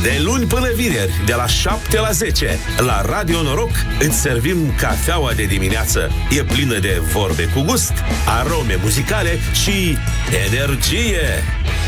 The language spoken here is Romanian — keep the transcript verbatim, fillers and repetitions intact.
De luni până vineri, de la șapte la zece, la Radio Noroc, îți servim cafeaua de dimineață. E plină de vorbe cu gust, arome muzicale și energie.